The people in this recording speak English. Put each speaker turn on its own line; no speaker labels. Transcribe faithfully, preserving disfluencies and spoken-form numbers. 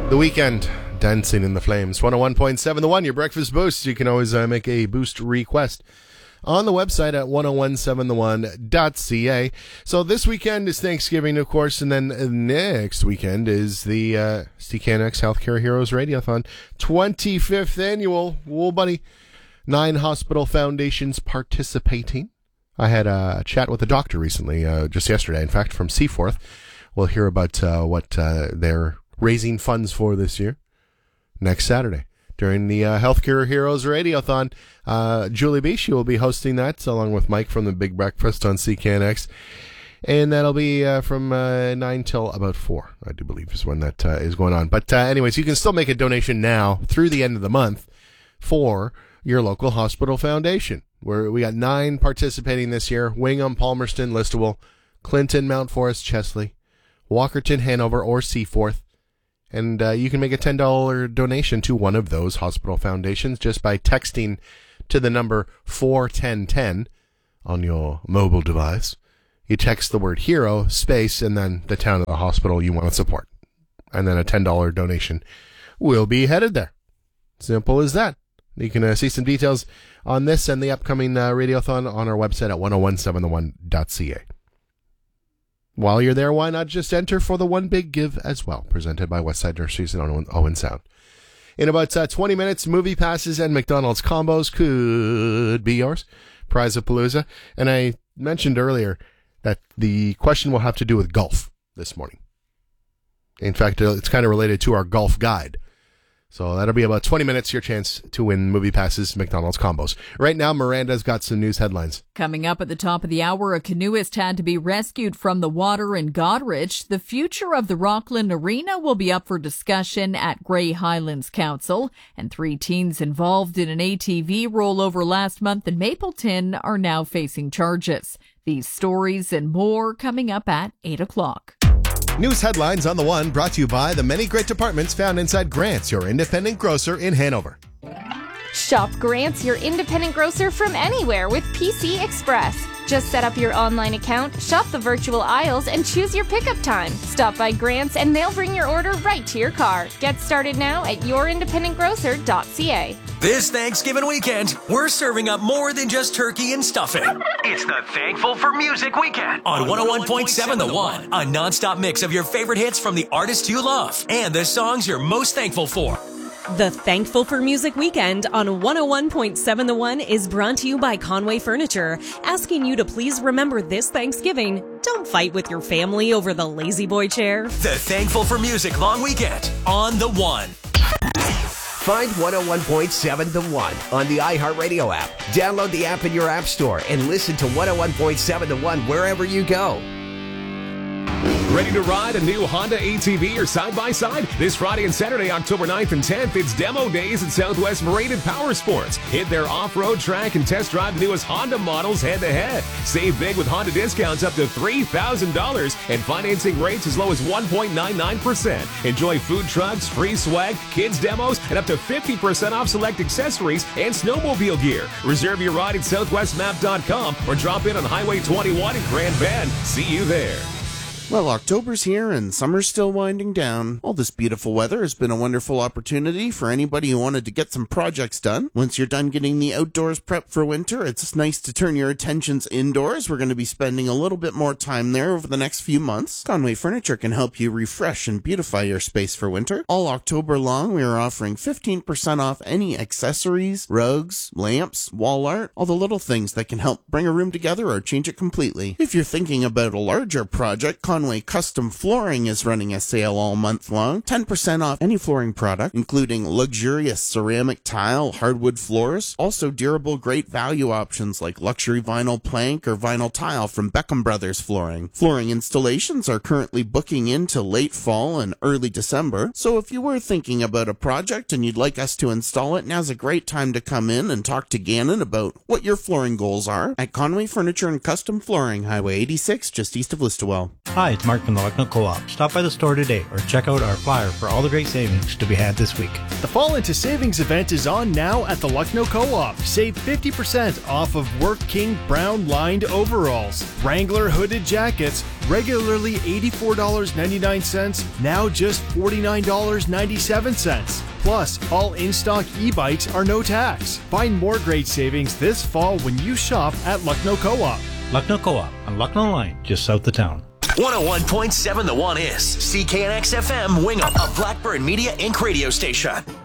The Weeknd, Dancing in the Flames. one oh one point seven The One, your breakfast boost. You can always uh, make a boost request on the website at ten seventeen the one dot c a. So this weekend is Thanksgiving, of course, and then next weekend is the uh, C K N X Healthcare Heroes Radiothon, twenty-fifth annual. Whoa, buddy. Nine hospital foundations participating. I had a chat with a doctor recently, uh, just yesterday, in fact, from Seaforth. We'll hear about uh, what uh, they're raising funds for this year next Saturday during the uh, Healthcare Heroes Radiothon. Uh, Julie B, she will be hosting that along with Mike from the Big Breakfast on C K N X. And that'll be uh, from uh, nine till about four, I do believe, is when that uh, is going on. But uh, anyways, you can still make a donation now through the end of the month for your local hospital foundation. Where we got nine participating this year: Wingham, Palmerston, Listowel, Clinton, Mount Forest, Chesley, Walkerton, Hanover, or Seaforth. And uh, you can make a ten dollars donation to one of those hospital foundations just by texting to the number four one zero one zero on your mobile device. You text the word hero, space, and then the town of the hospital you want to support. And then a ten dollars donation will be headed there. Simple as that. You can uh, see some details on this and the upcoming uh, Radiothon on our website at ten seventeen the one dot c a. While you're there, why not just enter for the One Big Give as well, presented by Westside Nurseries and Owen Sound. In about uh, twenty minutes, movie passes and McDonald's combos could be yours. Prize of Palooza. And I mentioned earlier that the question will have to do with golf this morning. In fact, it's kind of related to our golf guide. So that'll be about twenty minutes, your chance to win movie passes, McDonald's combos. Right now, Miranda's got some news headlines.
Coming up at the top of the hour, a canoeist had to be rescued from the water in Goderich. The future of the Rockland Arena will be up for discussion at Grey Highlands Council. And three teens involved in an A T V rollover last month in Mapleton are now facing charges. These stories and more coming up at eight o'clock.
News headlines on The One, brought to you by the many great departments found inside Grant's, your independent grocer in Hanover.
Shop Grant's, your independent grocer from anywhere with P C Express. Just set up your online account, shop the virtual aisles, and choose your pickup time. Stop by Grant's and they'll bring your order right to your car. Get started now at your independent grocer dot c a.
This Thanksgiving weekend, we're serving up more than just turkey and stuffing. It's the Thankful for Music Weekend on one oh one point seven The One, a nonstop mix of your favorite hits from the artists you love and the songs you're most thankful for.
The Thankful for Music Weekend on one oh one point seven The One is brought to you by Conway Furniture, asking you to please remember this Thanksgiving, don't fight with your family over the lazy boy chair.
The Thankful for Music Long Weekend on The One.
Find one oh one point seven The One on the iHeartRadio app. Download the app in your app store and listen to one oh one point seven The One wherever you go.
Ready to ride a new Honda A T V or side-by-side? This Friday and Saturday, October ninth and tenth, it's demo days at Southwest Morated Power Sports. Hit their off-road track and test drive the newest Honda models head-to-head. Save big with Honda discounts up to three thousand dollars and financing rates as low as one point nine nine percent. Enjoy food trucks, free swag, kids demos, and up to fifty percent off select accessories and snowmobile gear. Reserve your ride at southwest map dot com or drop in on Highway twenty-one in Grand Bend. See you there.
Well, October's here and summer's still winding down. All this beautiful weather has been a wonderful opportunity for anybody who wanted to get some projects done. Once you're done getting the outdoors prepped for winter, it's nice to turn your attentions indoors. We're going to be spending a little bit more time there over the next few months. Conway Furniture can help you refresh and beautify your space for winter. All October long, we are offering fifteen percent off any accessories, rugs, lamps, wall art, all the little things that can help bring a room together or change it completely. If you're thinking about a larger project, Conway Custom Flooring is running a sale all month long. ten percent off any flooring product, including luxurious ceramic tile, hardwood floors. Also durable, great value options like luxury vinyl plank or vinyl tile from Beckham Brothers Flooring. Flooring installations are currently booking into late fall and early December. So if you were thinking about a project and you'd like us to install it, now's a great time to come in and talk to Gannon about what your flooring goals are at Conway Furniture and Custom Flooring, Highway eighty-six, just east of Listowel.
Hi, Hi, it's Mark from the Lucknow Co-op. Stop by the store today or check out our flyer for all the great savings to be had this week.
The Fall Into Savings event is on now at the Lucknow Co-op. Save fifty percent off of Work King brown lined overalls. Wrangler hooded jackets, regularly eighty-four dollars and ninety-nine cents, now just forty-nine dollars and ninety-seven cents. Plus, all in-stock e-bikes are no tax. Find more great savings this fall when you shop at Lucknow Co-op.
Lucknow Co-op on Lucknow Line, just south of town.
one oh one point seven The One is C K N X F M Wingham, a Blackbird Media Incorporated radio station.